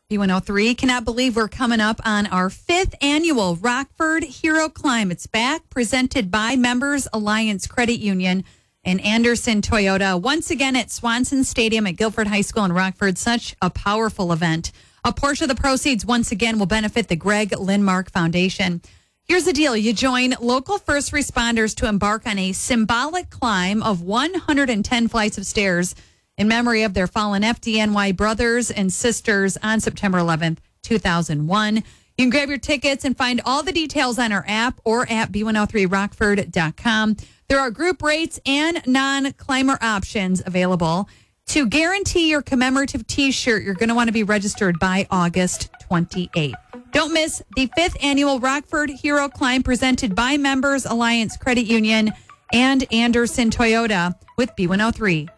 B103, cannot believe we're coming up on our 5th annual Rockford Hero Climb. It's back, presented by Members Alliance Credit Union and Anderson Toyota. Once again at Swanson Stadium at Guilford High School in Rockford. Such a powerful event. A portion of the proceeds, once again, will benefit the Greg Lindmark Foundation. Here's the deal. You join local first responders to embark on a symbolic climb of 110 flights of stairs in memory of their fallen FDNY brothers and sisters on September 11th, 2001. You can grab your tickets and find all the details on our app or at b103rockford.com. There are group rates and non-climber options available. To guarantee your commemorative T-shirt, you're going to want to be registered by August 28th. Don't miss the 5th annual Rockford Hero Climb presented by Members Alliance Credit Union and Anderson Toyota with B103.